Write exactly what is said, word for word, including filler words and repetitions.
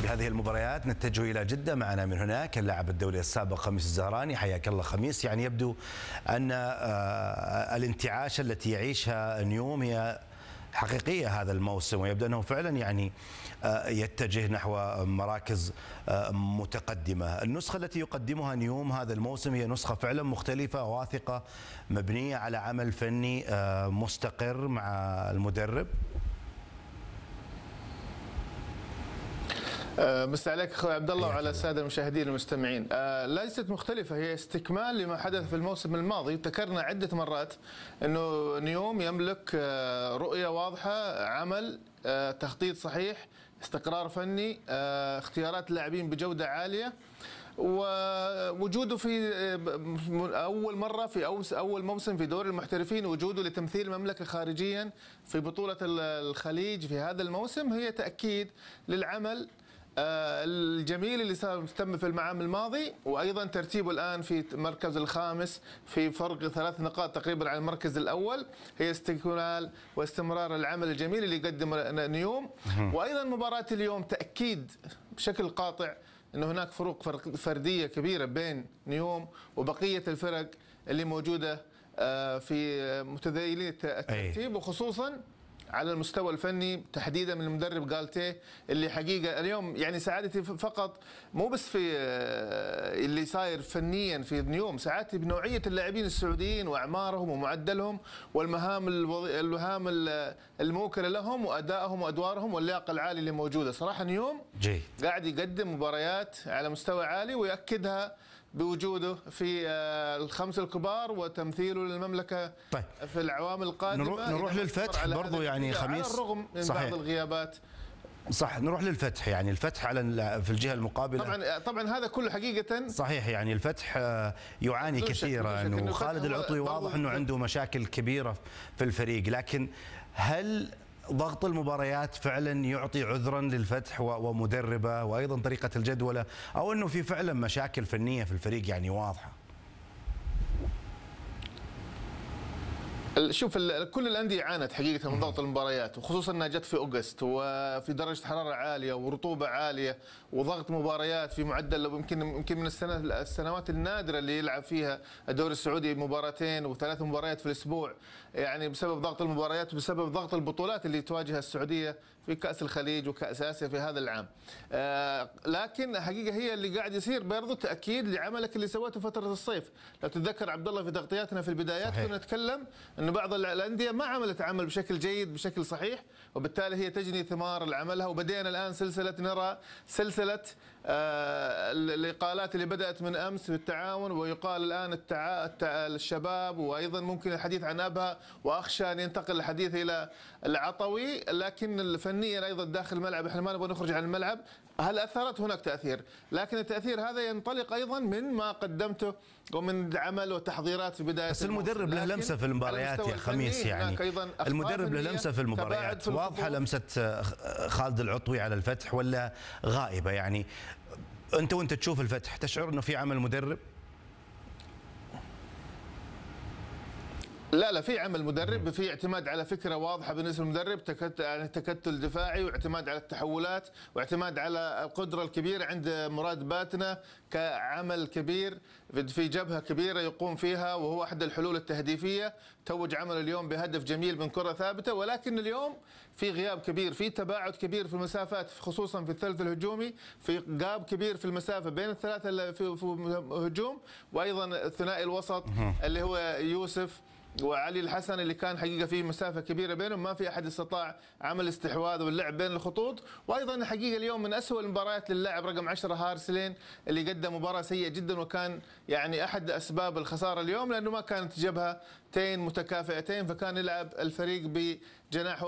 هذه المباريات نتجه إلى جدة. معنا من هناك اللاعب الدولي السابق خميس الزهراني. حياك الله خميس. يعني يبدو أن الانتعاشة التي يعيشها نيوم هي حقيقية هذا الموسم، ويبدو أنه فعلا يعني يتجه نحو مراكز متقدمة. النسخة التي يقدمها نيوم هذا الموسم هي نسخة فعلا مختلفة واثقة مبنية على عمل فني مستقر مع المدرب. مسا عليك اخوي عبد الله وعلى الساده المشاهدين المستمعين. آه ليست مختلفه، هي استكمال لما حدث في الموسم الماضي. ذكرنا عده مرات انه نيوم يملك آه رؤيه واضحه، عمل آه تخطيط صحيح، استقرار فني، آه اختيارات لاعبين بجوده عاليه، ووجوده في اول مره في اول موسم في دوري المحترفين، وجوده لتمثيل المملكه خارجيا في بطوله الخليج في هذا الموسم هي تاكيد للعمل الجميل اللي تم في العام الماضي، وايضا ترتيبه الان في المركز الخامس في فرق ثلاث نقاط تقريبا عن المركز الاول، هي استكمال واستمرار العمل الجميل اللي يقدم نيوم. وايضا مباراه اليوم تاكيد بشكل قاطع انه هناك فروق فرديه كبيره بين نيوم وبقيه الفرق اللي موجوده في متذيلين الترتيب، وخصوصا على المستوى الفني تحديدا من المدرب غالتيه اللي حقيقه اليوم يعني سعادتي فقط مو بس في اللي صاير فنيا في نيوم، سعادتي بنوعيه اللاعبين السعوديين واعمارهم ومعدلهم والمهام المهام الموكله لهم وادائهم وادوارهم واللياقه العاليه اللي موجوده. صراحه نيوم جيد قاعد يقدم مباريات على مستوى عالي ويأكدها بوجوده في الخمس الكبار وتمثيله للمملكه طيب. في العوامل القادمه. نروح, نروح للفتح برضو يعني خميس، على الرغم من صحيح. بعض الغيابات. صح، نروح للفتح. يعني الفتح على في الجهه المقابله طبعا طبعا هذا كله حقيقه صحيح. يعني الفتح يعاني كثيرا، وخالد العطوي واضح انه عنده مشاكل كبيره في الفريق، لكن هل ضغط المباريات فعلا يعطي عذرا للفتح ومدربه وايضا طريقه الجدوله، او انه في فعلا مشاكل فنيه في الفريق يعني واضحه؟ شوف، كل الانديه عانت حقيقه من ضغط المباريات، وخصوصا انها جت في اوغست وفي درجه حراره عاليه ورطوبه عاليه وضغط مباريات في معدل يمكن يمكن من السنه السنوات النادره اللي يلعب فيها الدوري السعودي مباراتين وثلاث مباريات في الاسبوع، يعني بسبب ضغط المباريات وبسبب ضغط البطولات اللي تواجهها السعوديه في كاس الخليج وكاس اسيا في هذا العام. آه لكن حقيقه هي اللي قاعد يصير برضه تاكيد لعملك اللي سويته فتره الصيف. لو تتذكر عبد الله في تغطياتنا في البدايات كنا نتكلم انه بعض الانديه ما عملت عمل بشكل جيد بشكل صحيح، وبالتالي هي تجني ثمار عملها. وبدينا الان سلسله نرى سلسله آه الاقالات اللي بدات من امس في التعاون، ويقال الان التع... التع... الشباب، وايضا ممكن الحديث عن ابها، واخشى ان ينتقل الحديث الى العطوي. لكن فنيا ايضا داخل الملعب احنا ما نبغى نخرج عن الملعب. هل اثرت؟ هناك تاثير، لكن التاثير هذا ينطلق ايضا من ما قدمته ومن عمل وتحضيرات في بدايه. بس المدرب له لمسه في المباريات يا خميس، يعني المدرب له لمسه في المباريات واضحه. لمسه خالد العطوي على الفتح ولا غائبه؟ يعني انت وانت تشوف الفتح تشعر انه في عمل مدرب؟ لا لا، في عمل مدرب، في اعتماد على فكره واضحه بالنسبه للمدرب، تكتل دفاعي واعتماد على التحولات واعتماد على القدره الكبيره عند مراد باتنا كعمل كبير في جبهه كبيره يقوم فيها، وهو احد الحلول التهديفيه. توج عمل اليوم بهدف جميل من كره ثابته، ولكن اليوم في غياب كبير، في تباعد كبير في المسافات خصوصا في الثلث الهجومي، في غاب كبير في المسافه بين الثلاثه اللي في هجوم، وايضا الثنائي الوسط اللي هو يوسف وعلي الحسن اللي كان حقيقه في مسافه كبيره بينهم، ما في احد استطاع عمل استحواذ واللعب بين الخطوط. وايضا حقيقه اليوم من اسوء المباريات للاعب رقم عشرة هارسلين اللي قدم مباراه سيئه جدا، وكان يعني احد اسباب الخساره اليوم لانه ما كانت جبهتين متكافئتين، فكان يلعب الفريق بجناح